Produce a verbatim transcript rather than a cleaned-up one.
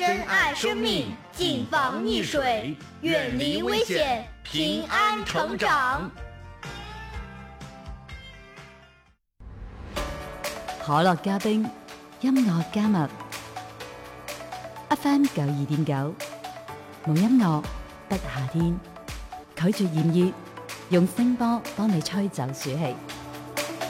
珍爱生命，谨防溺水，远离危险，平安成长。 可樂加冰，音樂加密 ，F M 九二點九，冇音樂得夏天，拒絕炎熱，用聲波幫你吹走暑氣。